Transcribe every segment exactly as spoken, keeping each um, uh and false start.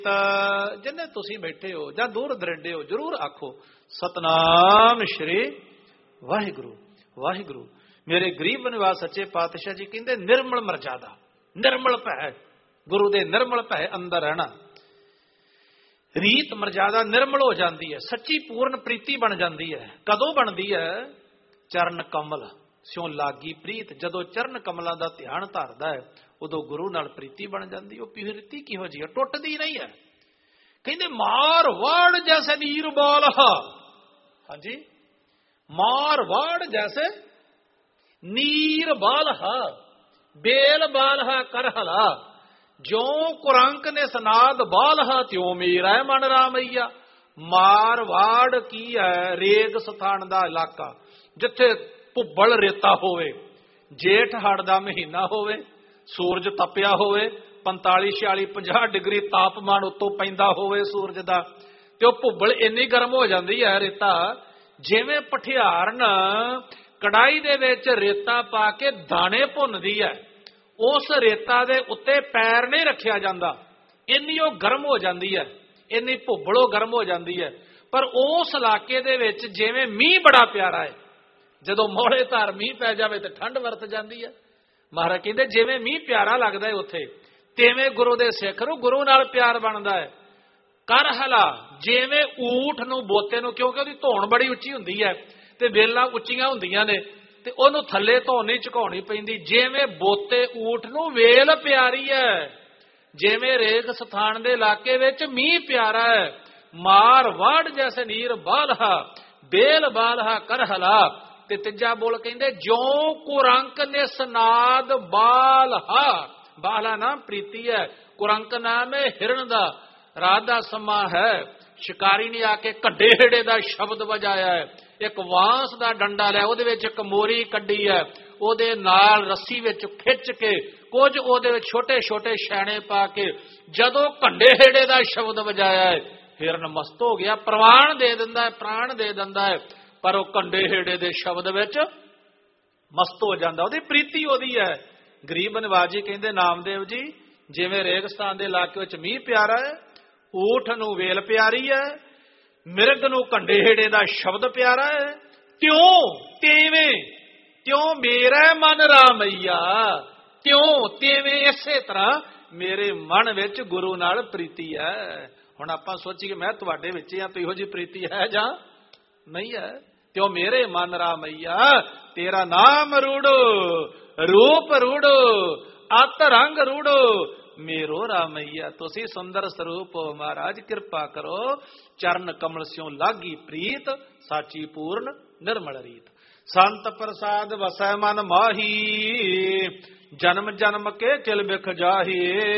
जिन्हें तुसी बैठे हो जां दूर दरिंडे हो जरूर आखो सतनाम श्री वाहिगुरु वाहिगुरु। मेरे गरीब निवास सच्चे पातशाह जी कहते निर्मल मर्यादा निर्मल भै गुरु दे निर्मल भै अंदर रहना। रीत मर्यादा निर्मल हो जाती है, सच्ची पूर्ण प्रीति बन जाती है। कदों बनती है? चरण कमल स्यों लागी प्रीत। जदों चरण कमलों का ध्यान धरदा है उदों गुरु नाल प्रीति बन जाती। वो प्रीति किहो जी है? टुटदी नहीं है। कहते मार वाड़ जैसे नीर बाल। हाँ जी, मार वाड़ जैसे नीर बाल बेल बाल करहला। जो कुरंक ने सनाद बाल त्यों मेरा मन रामैया। मारवाड़ की है? रेग स्थान का इलाका जिथे भुब्बल रेता होवे, जेठ हाड़ दा महीना होवे, सूरज तपिया होवे, पंताली छियाली पंजाह डिग्री तापमान उत्तों पैंदा होवे सूरज दा, ते ओह भुब्बल इन्नी गर्म हो जाती है रेता जिवें पठियारन कड़ाई दे विच रेता पा के दाने भुनदी है। उस रेता दे उत्ते पैर नहीं रखिया जाता, इन्नी वो गर्म हो जाती है, इन्नी भुब्बड़ो गर्म हो जाती है। पर उस इलाके दे विच जिवें मींह बड़ा प्यारा है, जदों मौले धार मींह पै जाए तो ठंड वरत जाती है। महाराज कहते जिवें मींह प्यारा लगता है उत्थे तिवें गुरु दे सिख नूं गुरु नाल प्यार बनता है। कर हला जिवें ऊठ नूं बोते नूं, क्योंकि उसकी धौण बड़ी उच्ची हुंदी है ते बेलां उच्चियां हुंदियां ने ते ओनू थल्ले धौनी झुकाउणी पैंदी। जिवें बोते ऊठ नूं वेल प्यारी है, जिवें रेग स्थान दे इलाके विच मींह प्यारा है। मार वाड़ जैसे नीर बालहा बेल बालहा करहला। ते तीजा बोल कहंदे ज्यों कुरंक ने सनाद बालहा। बाला नाम प्रीति है, कुरंक नाम है हिरण दा। रात दा समा है, शिकारी ने आके कड्डे हेड़े दा शब्द वजाया है। एक वांस दा डंडा लिया, उहदे विच एक मोरी कड्डी है, उहदे नाल रस्सी विच खिच के कुछ उहदे विच छोटे छोटे शैणे पा के जदों कंडे हेड़े दा शब्द वजाया है, हिरन मस्त हो गया, प्रवान दे दिंदा है, प्राण दे दिंदा है। पर वह कंडे हेड़े दे शब्द विच मस्त हो जाता, उहदी प्रीति उहदी है। गरीब निवाज जी कहंदे नामदेव जी जिवें रेगिस्तान दे इलाके विच मींह प्यारा है, ऊठ नूं वेल प्यारी है, मिरग नूं कंडे हेड़े दा शब्द प्यारा है, त्यों तिवें त्यों मेरा मन रामैया। त्यों तिवें इसे तरह मेरे मन विच गुरु नाल प्रीति है। हुण आपां सोचीए मैं तुहाडे विच हां, इहो जी प्रीति है जां नहीं है? त्यों मेरे मन रामैया तेरा नाम रूड़ो रूप रूड़ो अत रंग रूड़ो मेरो रामैया। तुसी सुंदर स्वरूप हो महाराज, कृपा करो। चरण कमल स्यों लागी प्रीत साची पूर्ण निर्मल रीत। संत प्रसाद वसै मन माही जन्म जन्म के चिल बिख जाही।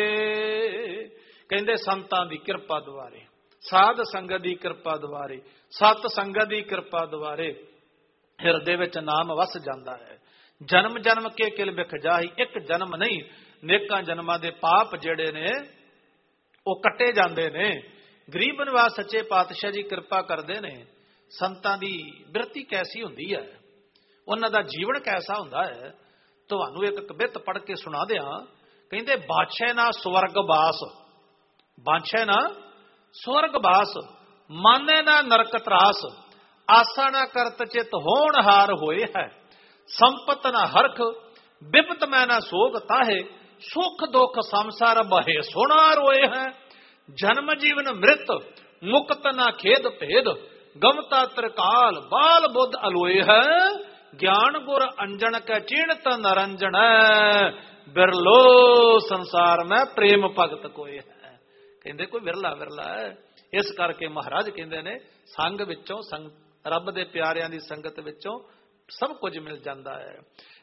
कहंदे संतां दी कृपा द्वारे, साध संगत दी कृपा द्वारे, सत संगत दी कृपा द्वारे हिरदे विच नाम वस जांदा है। जन्म जन्म के किल बिख जाही। एक जन्म नहीं, नेकां जन्मां दे पाप जिहड़े ने वो कट्टे जांदे ने। गरीब निवास सच्चे पातशाह जी कृपा करदे ने। संतां दी बिरती कैसी हुंदी है, उन्हां दा जीवन कैसा हुंदा है, तुहानूं एक कवित पढ़ के सुना दियां। कहंदे बादशाह ना स्वर्ग बास, बादशाह ना स्वर्ग बास, माने ना नरक त्रास, आसा ना करत चित होण हार होए है। संपत ना हरख विपत मैं ना सोग ताहे, सुख दुख संसार बहे सोना रोए है। जन्म जीवन मृत मुक्त ना खेद भेद, गमता त्रिकाल बाल बुद्ध अलोए है। ज्ञान गुर अंजन कै चिणत नरंजन, बिरलो संसार में प्रेम भगत कोई है। कहते कोई विरला विरला है। इस करके महाराज कहते ने संग विचों संग रब दे प्यारियां दी संगत विचों सब कुछ मिल जाता है।